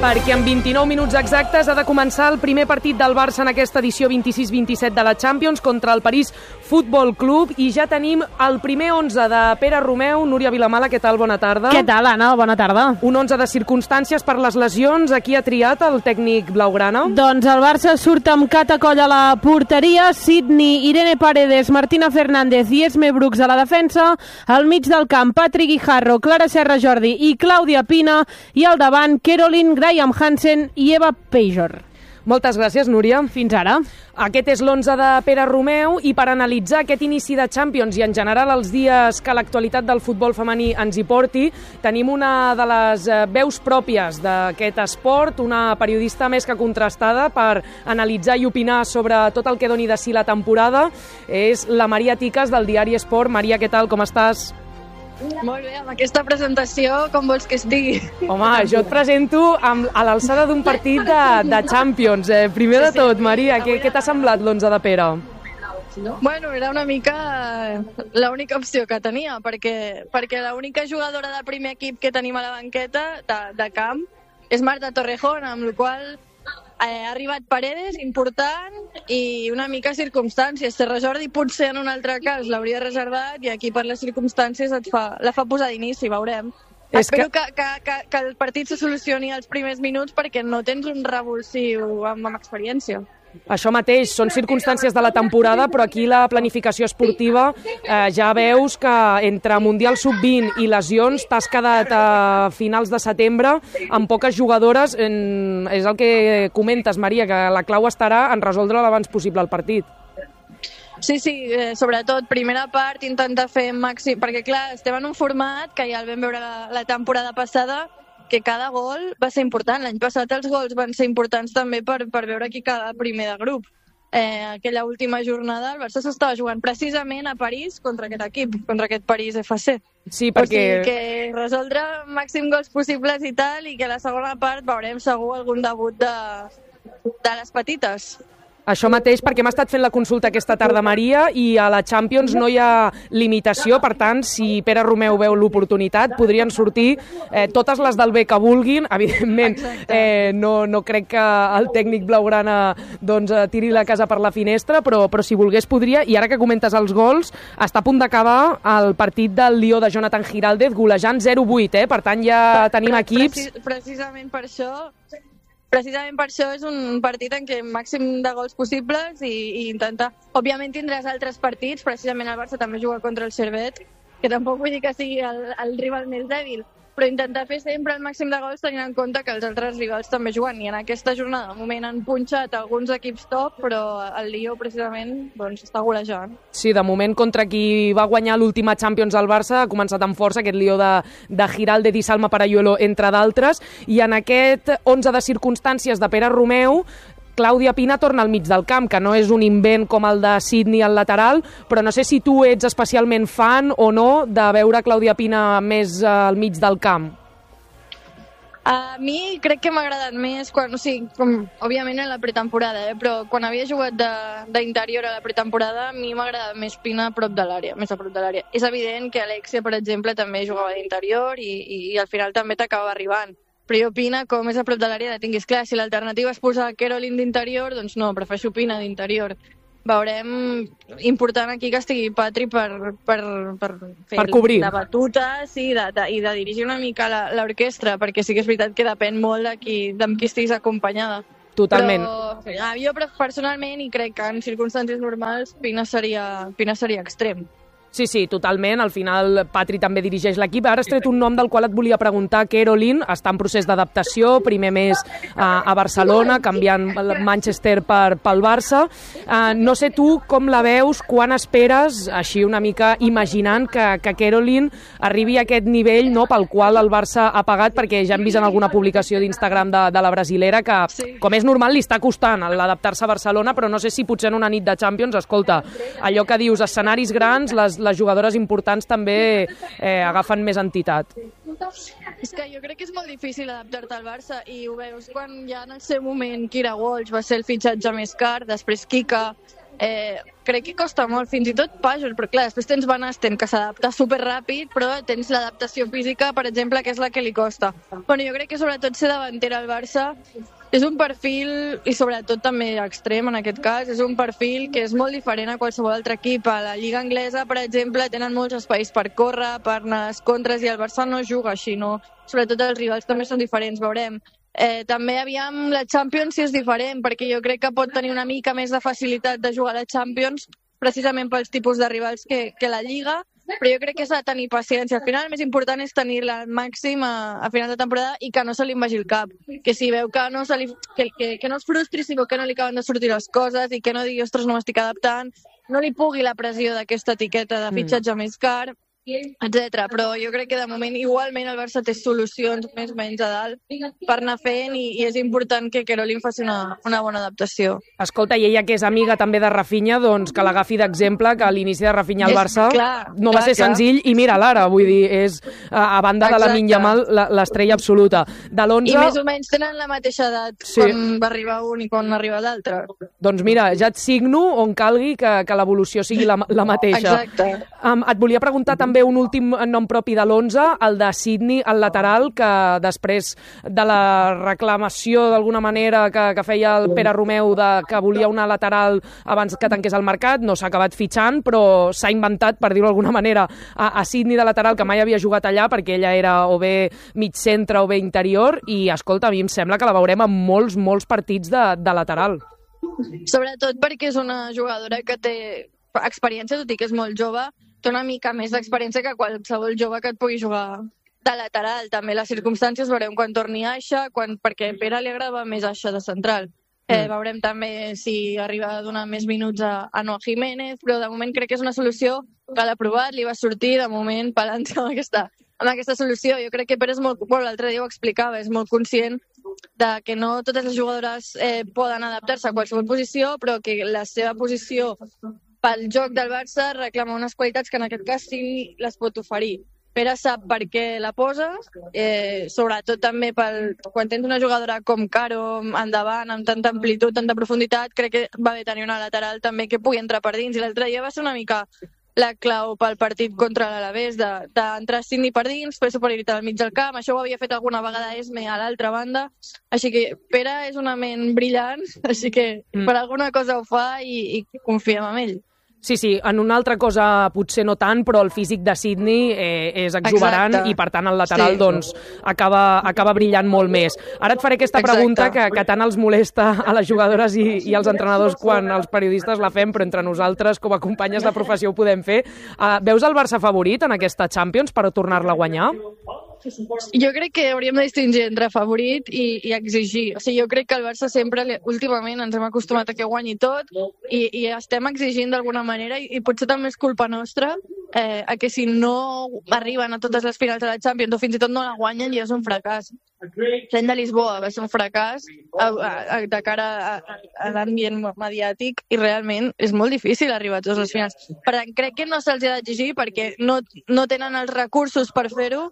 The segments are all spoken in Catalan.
Perquè en 29 minuts exactes ha de començar el primer partit del Barça en aquesta edició 26-27 de la Champions contra el París Futbol Club i ja tenim el primer 11 de Pere Romeu. Núria Vilamala, què tal? Bona tarda. Què tal, Anna? Bona tarda. Un 11 de circumstàncies per les lesions. Aquí ha triat el tècnic blaugrana? Doncs el Barça surt amb Cata Coll a la porteria, Sidney, Irene Paredes, Martina Fernández i Esme Brooks a la defensa, al mig del camp Patrick Guijarro, Clara Serra Jordi i Clàudia Pina, i al davant Caroline, Graham Hansen i Eva Pejor. Moltes gràcies, Núria. Fins ara. Aquest és l'11 de Pere Romeu i per analitzar aquest inici de Champions i en general els dies que l'actualitat del futbol femení ens hi porti, tenim una de les veus pròpies d'aquest esport, una periodista més que contrastada per analitzar i opinar sobre tot el que doni de si la temporada. És la Maria Tiques del diari Esport. Maria, què tal? Com estàs? Molt bé, amb aquesta presentació com vols que estigui? Home, jo et presento a l'alçada d'un partit de Champions. Primer de tot, Maria, què t'ha semblat l'11 de Pere? Bueno, era una mica l'única opció que tenia, perquè l'única jugadora de primer equip que tenim a la banqueta de camp és Marta Torrejón, amb la qual ha arribat Paredes, important, i una mica circumstàncies. Serra Jordi potser en un altre cas l'hauria reservat i aquí per les circumstàncies la fa posar d'inici, veurem. Espero que el partit se solucioni als primers minuts perquè no tens un revulsiu amb experiència. Això mateix, són circumstàncies de la temporada, però aquí la planificació esportiva ja veus que entre Mundial Sub-20 i lesions t'has quedat a finals de setembre amb poques jugadores. És el que comentes, Maria, que la clau estarà en resoldre l'abans possible el partit. Sí, sobretot, primera part, intentar fer màxim, perquè clar, estem en un format que ja el vam veure la temporada passada, que cada gol va ser important. L'any passat els gols van ser importants també per veure qui quedava primer de grup. Aquella última jornada el Barça s'estava jugant precisament a París contra aquest equip, contra aquest París FC. Sí, perquè... O sigui que resoldre màxim gols possibles i tal, i que a la segona part veurem segur algun debut de les petites. Això mateix, perquè m'ha estat fent la consulta aquesta tarda, Maria, i a la Champions no hi ha limitació, per tant, si Pere Romeu veu l'oportunitat, podrien sortir totes les del bé que vulguin. Evidentment, no crec que el tècnic blaugrana tiri la casa per la finestra, però si volgués podria, i ara que comentes els gols, està a punt d'acabar el partit del Lió de Jonathan Giraldez, golejant 0-8, per tant ja tenim equips... Precisament per això és un partit en què màxim de gols possibles i intentar... Òbviament tindràs altres partits, precisament el Barça també juga contra el Servet, que tampoc vull dir que sigui el rival més dèbil, però intentar fer sempre el màxim de gols tenint en compte que els altres rivals també juguen. I en aquesta jornada, de moment, han punxat alguns equips top, però el Lió, precisament, està golejant. Sí, de moment, contra qui va guanyar l'última Champions al Barça, ha començat amb força aquest Lió de Giraldez i Salma Parayuelo, entre d'altres, i en aquest 11 de circumstàncies de Pere Romeu, Clàudia Pina torna al mig del camp, que no és un invent com el de Sidney al lateral, però no sé si tu ets especialment fan o no de veure Clàudia Pina més al mig del camp. A mi crec que m'ha agradat més, òbviament en la pretemporada, però quan havia jugat d'interior a la pretemporada, a mi m'ha agradat més Pina més a prop de l'àrea. És evident que Alexia, per exemple, també jugava d'interior i al final també t'acaba arribant. Però jo Pina, com és a prop de l'àrea, tinguis clar, si l'alternativa és posar Caroline d'interior, doncs no, prefereixo Pina d'interior. Veurem, important aquí que estigui Patri per fer cobrir la batuta, sí, i de dirigir una mica l'orquestra, perquè sí que és veritat que depèn molt de qui estiguis acompanyada. Totalment. Però jo personalment, i crec que en circumstàncies normals, Pina seria extrem. Sí, totalment. Al final, Patri també dirigeix l'equip. Ara has tret un nom del qual et volia preguntar. Caroline està en procés d'adaptació, primer mes a Barcelona, canviant Manchester pel Barça. No sé tu com la veus, quan esperes, així una mica imaginant que Caroline arribi a aquest nivell, no, pel qual el Barça ha pagat, perquè ja hem vist en alguna publicació d'Instagram de la brasilera que, com és normal, li està costant l'adaptar-se a Barcelona, però no sé si potser en una nit de Champions, escolta, allò que dius, escenaris grans, les jugadores importants també agafen més entitat. És que jo crec que és molt difícil adaptar-te al Barça i ho veus quan ja en el seu moment Kira Walsh va ser el fitxatge més car, després Kika, crec que costa molt, fins i tot Pajor, però clar, després tens Van Asten, que s'adapta superràpid, però tens l'adaptació física, per exemple, que és la que li costa. Bueno, jo crec que sobretot ser davantera al Barça és un perfil, i sobretot també extrem en aquest cas, és un perfil que és molt diferent a qualsevol altre equip. A la Lliga Anglesa, per exemple, tenen molts espais per córrer, per anar a les contres, i el Barça no juga així, no? Sobretot els rivals també són diferents, veurem. També aviam la Champions sí és diferent, perquè jo crec que pot tenir una mica més de facilitat de jugar a la Champions precisament pels tipus de rivals que la Lliga, però jo crec que s'ha de tenir paciència. Al final el més important és tenir-la al màxim a final de temporada i que no se li vagi el cap, que si veu que no, que no es frustri si veu que no li acaben de sortir les coses i que no digui, ostres, no m'estic adaptant, no li pugui la pressió d'aquesta etiqueta de fitxatge més car, etc. Però jo crec que de moment igualment el Barça té solucions més o menys a dalt per anar fent i és important que Querolin faci una bona adaptació. Escolta, i ella que és amiga també de Rafinha, doncs que l'agafi d'exemple, que a l'inici de Rafinha al Barça no va ser senzill, i mira l'ara, vull dir, és a banda de la Yamal l'estrella absoluta. De l'11... I més o menys tenen la mateixa edat quan va arribar un i quan arriba l'altre. Doncs mira, ja et signo on calgui que l'evolució sigui la mateixa. Exacte. Et volia preguntar també un últim nom propi de l'11, el de Sidney, el lateral, que després de la reclamació d'alguna manera que feia el Pere Romeu que volia una lateral abans que tanqués el mercat, no s'ha acabat fitxant, però s'ha inventat, per dir-ho d'alguna manera, a Sidney de lateral, que mai havia jugat allà perquè ella era o bé mig centre o bé interior, i escolta, a mi em sembla que la veurem en molts partits de lateral. Sobretot perquè és una jugadora que té experiència, tot i que és molt jove, té una mica més d'experiència que qualsevol jove que et pugui jugar de lateral. També les circumstàncies veurem quan torni Aixa, perquè a Pere li agrada més Aixa de central. Veurem també si arriba a donar més minuts a Noah Jiménez, però de moment crec que és una solució que l'ha provat, li va sortir, de moment pelant amb aquesta solució. Jo crec que Pere és l'altre dia ho explicava, és molt conscient de que no totes les jugadores poden adaptar-se a qualsevol posició, però que la seva posició pel joc del Barça reclama unes qualitats que en aquest cas sí les pot oferir. Pere sap per què la posa, sobretot també quan tens una jugadora com Caro endavant, amb tanta amplitud, tanta profunditat, crec que va bé tenir una lateral també que pugui entrar per dins. I l'altre dia va ser una mica la clau pel partit contra l'Alavés, d'entrar Sidney per dins, fer superioritat al mig del camp. Això ho havia fet alguna vegada Esme a l'altra banda. Així que Pere és una ment brillant, així que per alguna cosa ho fa i confiem en ell. Sí, en una altra cosa potser no tant, però el físic de Sidney és exuberant. Exacte. I per tant el lateral doncs acaba brillant molt més. Ara et faré aquesta pregunta que tant els molesta a les jugadores i als entrenadors quan els periodistes la fem, però entre nosaltres com a companyes de professió ho podem fer. Veus el Barça favorit en aquesta Champions per tornar-la a guanyar? Jo crec que hauríem de distingir entre favorit i exigir. O sigui, jo crec que el Barça sempre, últimament, ens hem acostumat a que guanyi tot i estem exigint d'alguna manera i potser també és culpa nostra a que si no arriben a totes les finals de la Champions o fins i tot no la guanyen ja és un fracàs. L'any de Lisboa va ser un fracàs de cara a l'ambient mediàtic i realment és molt difícil arribar a totes les finals. Per tant, crec que no se'ls ha d'exigir perquè no tenen els recursos per fer-ho,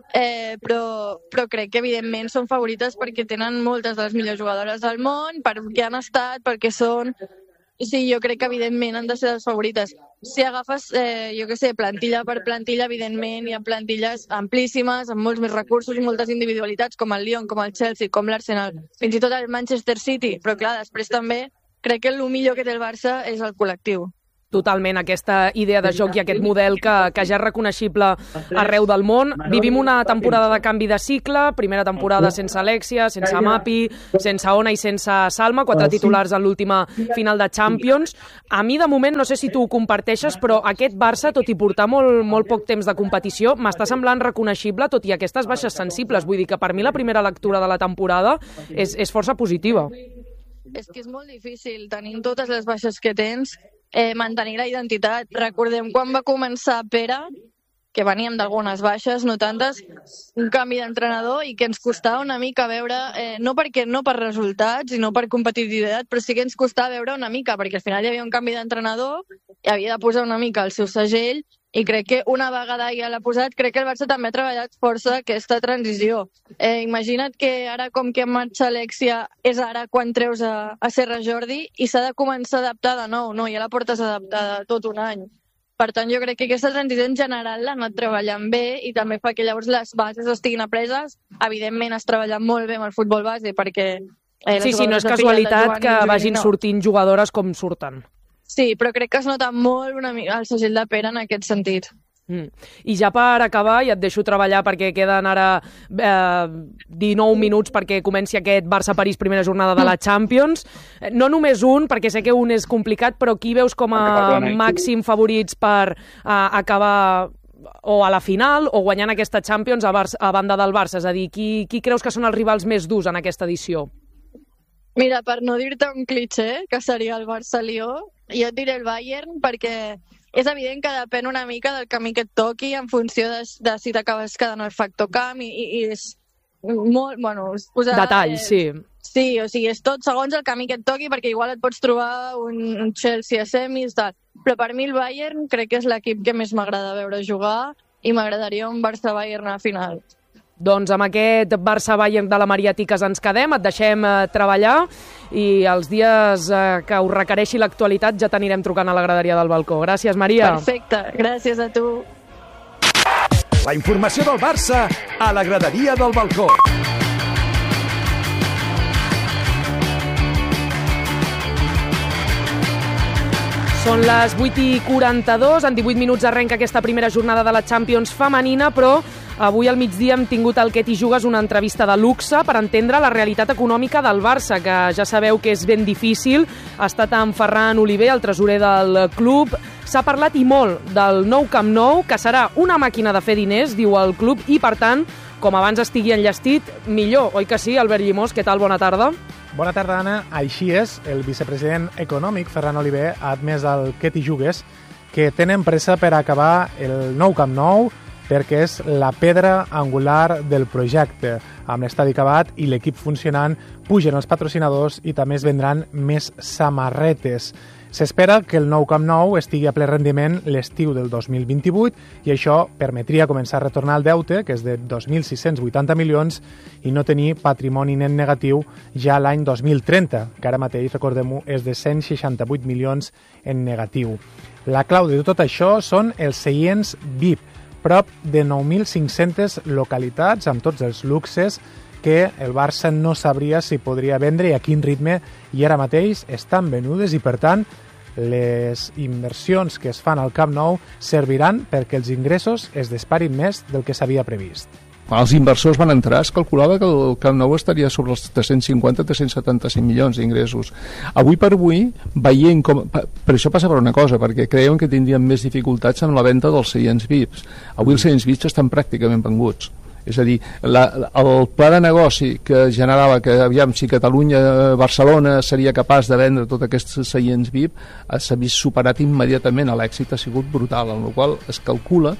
però crec que evidentment són favorites perquè tenen moltes de les millors jugadores del món, perquè han estat, perquè són... Sí, jo crec que evidentment han de ser les favorites. Si agafes, plantilla per plantilla, evidentment hi ha plantilles amplíssimes, amb molts més recursos i moltes individualitats, com el Lyon, com el Chelsea, com l'Arsenal, fins i tot el Manchester City, però clar, després també crec que el millor que té el Barça és el col·lectiu. Totalment, aquesta idea de joc i aquest model que ja és reconeixible arreu del món. Vivim una temporada de canvi de cicle, primera temporada sense Alexia, sense Mapi, sense Ona i sense Salma, 4 titulars en l'última final de Champions. A mi, de moment, no sé si tu ho comparteixes, però aquest Barça, tot i portar molt poc temps de competició, m'està semblant reconeixible, tot i aquestes baixes sensibles. Vull dir que per mi la primera lectura de la temporada és força positiva. És que és molt difícil, tenint totes les baixes que tens, mantenir la identitat. Recordem quan va començar Pere, que veníem d'algunes baixes, no tantes, un canvi d'entrenador i que ens costava una mica veure, no per resultats i no per competitivitat, però sí que ens costava veure una mica, perquè al final hi havia un canvi d'entrenador i havia de posar una mica el seu segell i crec que una vegada ja l'ha posat, crec que el Barça també ha treballat força aquesta transició. Imagina't que ara, com que marxa Alexia, és ara quan treus a Serra Jordi i s'ha de començar a adaptar de nou. No, ja la portes adaptada tot un any. Per tant, jo crec que aquesta transició en general l'ha anat treballant bé i també fa que llavors les bases estiguin apreses. Evidentment has treballat molt bé amb el futbol base perquè... Sí, no és casualitat que vagin sortint jugadores com surten. Sí, però crec que es nota molt una mica el segell de Pere en aquest sentit. I ja per acabar, i et deixo treballar perquè queden ara 19 minuts perquè comenci aquest Barça-París primera jornada de la Champions. No només un, perquè sé que un és complicat, però qui veus com a màxim favorits per acabar o a la final o guanyant aquesta Champions a banda del Barça? És a dir, qui creus que són els rivals més durs en aquesta edició? Mira, per no dir-te un cliché, que seria el Barça-Lió, jo et diré el Bayern perquè és evident que depèn una mica del camí que et toqui en funció de si t'acabes quedant al factor camp i és molt... Bueno, detalls, sí. Sí, o sigui, és tot segons el camí que et toqui perquè igual et pots trobar un Chelsea a semis, tal. Però per mi el Bayern crec que és l'equip que més m'agrada veure jugar i m'agradaria un Barça-Bayern a la final. Doncs amb aquest Barça-Bayern de la Maria Tiques ens quedem, et deixem treballar i els dies que us requereixi l'actualitat ja t'anirem trucant a la graderia del balcó. Gràcies, Maria. Perfecte, gràcies a tu. La informació del Barça a la graderia del balcó. Són les 8:42, en 18 minuts arrenca aquesta primera jornada de la Champions femenina, però avui al migdia hem tingut al Què t'hi jugues una entrevista de luxe per entendre la realitat econòmica del Barça, que ja sabeu que és ben difícil. Ha estat en Ferran Oliver, el tresorer del club. S'ha parlat i molt del nou Camp Nou, que serà una màquina de fer diners, diu el club, i per tant, com abans estigui enllestit, millor, oi que sí? Albert Llimós, què tal? Bona tarda. Bona tarda, Anna. Així és, el vicepresident econòmic, Ferran Oliver, ha admès al Què t'hi jugues que tenen pressa per acabar el nou Camp Nou perquè és la pedra angular del projecte. Amb l'estadi acabat i l'equip funcionant, pugen els patrocinadors i també es vendran més samarretes. S'espera que el nou Camp Nou estigui a ple rendiment l'estiu del 2028 i això permetria començar a retornar el deute, que és de 2.680 milions, i no tenir patrimoni net negatiu ja l'any 2030, que ara mateix, recordem-ho, és de 168 milions en negatiu. La clau de tot això són els seients VIP, prop de 9.500 localitats amb tots els luxes que el Barça no sabria si podria vendre i a quin ritme, i ara mateix estan venudes i, per tant, les inversions que es fan al Camp Nou serviran perquè els ingressos es disparin més del que s'havia previst. Quan els inversors van entrar, es calculava que el Camp Nou estaria sobre els 350-375 milions d'ingressos. Avui per avui, veient com... Per això passa per una cosa, perquè creuen que tindrien més dificultats amb la venda dels seients VIPs. Avui els seients VIPs estan pràcticament venguts. És a dir, el pla de negoci que generava que, aviam, si Catalunya-Barcelona seria capaç de vendre tots aquests seients VIP, s'ha vist superat immediatament. L'èxit ha sigut brutal, en el qual es calcula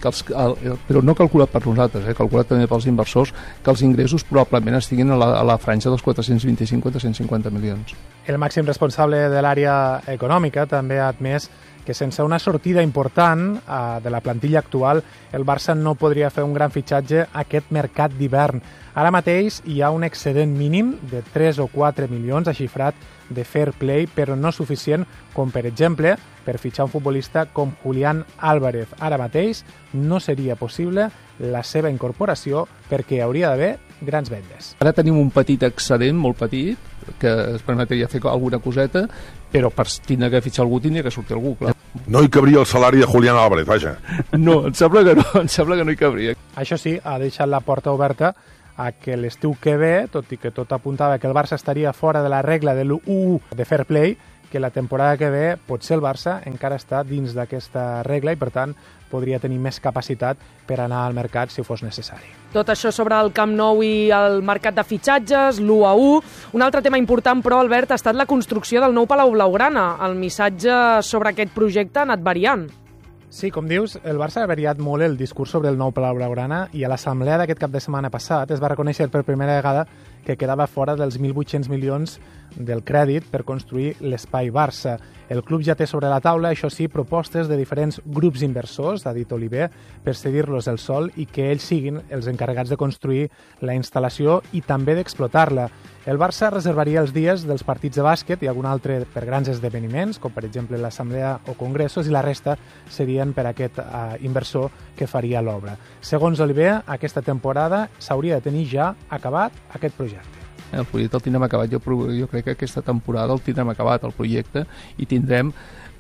però no calculat per nosaltres, calculat també pels inversors, que els ingressos probablement estiguin a la franja dels 425-450 milions. El màxim responsable de l'àrea econòmica també ha admès que sense una sortida important de la plantilla actual, el Barça no podria fer un gran fitxatge aquest mercat d'hivern. Ara mateix hi ha un excedent mínim de 3 o 4 milions xifrat de fair play, però no suficient com, per exemple, per fitxar un futbolista com Julián Álvarez. Ara mateix no seria possible la seva incorporació perquè hauria d'haver grans vendes. Ara tenim un petit excedent, molt petit, que es permetria fer alguna coseta, però per tindre que fitxar algú tindria que sortir algú, clar. No hi cabria el salari de Julián Álvarez, vaja. No, em sembla que no hi cabria. Això sí, ha deixat la porta oberta a que l'estiu que ve, tot i que tot apuntava que el Barça estaria fora de la regla de l'1 de fair play, que la temporada que ve potser el Barça encara està dins d'aquesta regla i, per tant, podria tenir més capacitat per anar al mercat si fos necessari. Tot això sobre el Camp Nou i el mercat de fitxatges, l'1-1. Un altre tema important, però, Albert, ha estat la construcció del nou Palau Blaugrana. El missatge sobre aquest projecte ha anat variant. Sí, com dius, el Barça ha variat molt el discurs sobre el nou Palau Blaugrana i a l'assemblea d'aquest cap de setmana passat es va reconèixer per primera vegada que quedava fora dels 1.800 milions del crèdit per construir l'espai Barça. El club ja té sobre la taula, això sí, propostes de diferents grups inversors, ha dit Oliver, per cedir-los el sòl i que ells siguin els encarregats de construir la instal·lació i també d'explotar-la. El Barça reservaria els dies dels partits de bàsquet i algun altre per grans esdeveniments, com per exemple l'assemblea o congressos, i la resta serien per aquest inversor que faria l'obra. Segons Oliver, aquesta temporada s'hauria de tenir ja acabat aquest projecte. El projecte el tindrem acabat, jo crec que aquesta temporada el tindrem acabat, el projecte, i tindrem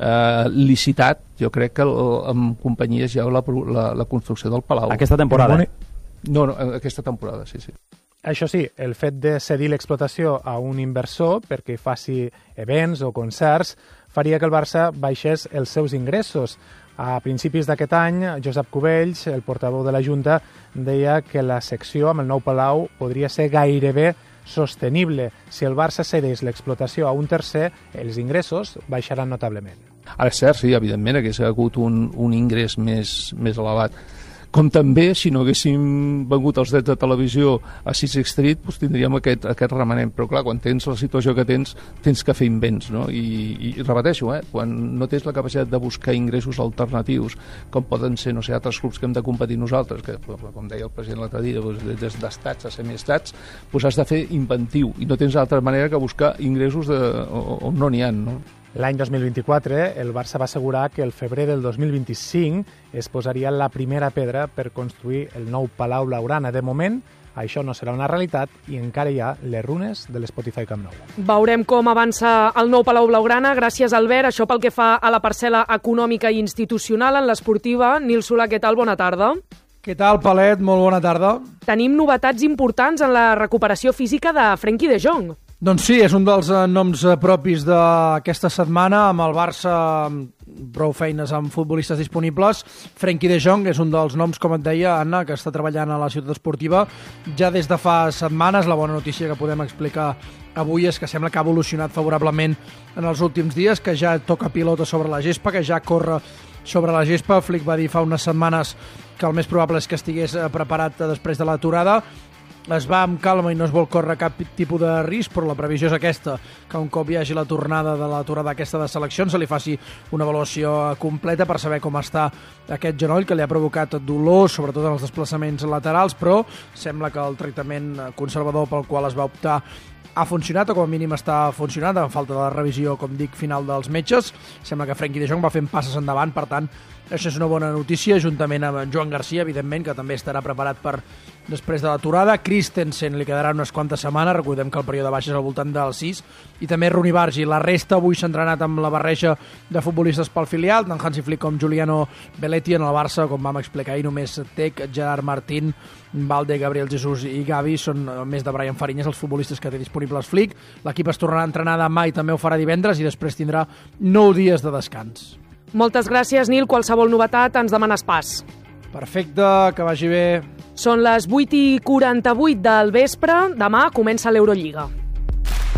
licitat, jo crec que amb companyies ja la construcció del Palau. Aquesta temporada? No, aquesta temporada, sí. Això sí, el fet de cedir l'explotació a un inversor perquè faci events o concerts faria que el Barça baixés els seus ingressos. A principis d'aquest any, Josep Cubells, el portaveu de la Junta, deia que la secció amb el nou Palau podria ser gairebé sostenible. Si el Barça cedeix l'explotació a un tercer, els ingressos baixaran notablement. Ara és cert, sí, evidentment, hagués hagut un ingrés més elevat. Com també, si no haguéssim vengut els drets de televisió a Sixth Street, doncs tindríem aquest remanent. Però clar, quan tens la situació que tens que fer invents, no? I repeteixo, quan no tens la capacitat de buscar ingressos alternatius, com poden ser, no sé, altres clubs que hem de competir nosaltres, que, com deia el president l'altre dia, des d'estats a semiestats, doncs has de fer inventiu, i no tens altra manera que buscar ingressos on no n'hi ha, no? L'any 2024, el Barça va assegurar que el febrer del 2025 es posaria la primera pedra per construir el nou Palau Blaugrana. De moment, això no serà una realitat i encara hi ha les runes de l'Spotify Camp Nou. Veurem com avança el nou Palau Blaugrana. Gràcies, Albert. Això pel que fa a la parcel·la econòmica i institucional en l'esportiva. Nil Solà, què tal? Bona tarda. Què tal, Palet? Molt bona tarda. Tenim novetats importants en la recuperació física de Frenkie de Jong. Doncs sí, és un dels noms propis d'aquesta setmana, amb el Barça prou feines amb futbolistes disponibles. Frenkie de Jong és un dels noms, com et deia, Anna, que està treballant a la ciutat esportiva ja des de fa setmanes. La bona notícia que podem explicar avui és que sembla que ha evolucionat favorablement en els últims dies, que ja toca pilota sobre la gespa, que ja corre sobre la gespa. Flick va dir fa unes setmanes que el més probable és que estigués preparat després de l'aturada. Es va amb calma i no es vol córrer cap tipus de risc, però la previsió és aquesta, que un cop hi hagi la tornada de l'aturada aquesta de seleccions se li faci una avaluació completa per saber com està aquest genoll, que li ha provocat dolor, sobretot en els desplaçaments laterals, però sembla que el tractament conservador pel qual es va optar ha funcionat, o com a mínim està funcionant, a falta de la revisió, com dic, final dels metges. Sembla que Frenkie de Jong va fent passes endavant, per tant, això és una bona notícia, juntament amb Joan Garcia, evidentment, que també estarà preparat per després de l'aturada. Christensen li quedarà unes quantes setmanes, recordem que el període baix és al voltant del 6, i també Rooney Bargi. La resta avui s'ha entrenat amb la barreja de futbolistes pel filial, tant Hansi Flick com Giuliano Belletti. En el Barça, com vam explicar ahir, només Tec, Gerard Martín, Valde, Gabriel Jesús i Gavi són, a més de Brian Fariñas, els futbolistes que té disponibles Flick. L'equip es tornarà a entrenar demà i també ho farà divendres, i després tindrà 9 dies de descans. Moltes gràcies, Nil. Qualsevol novetat ens demanes pas. Perfecte, que vagi bé. Són les 8:48 del vespre. Demà comença l'Eurolliga.